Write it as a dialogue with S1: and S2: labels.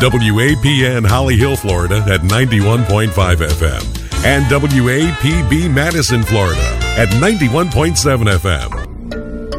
S1: WAPN Holly Hill, Florida at 91.5 FM and WAPB Madison, Florida at 91.7 FM.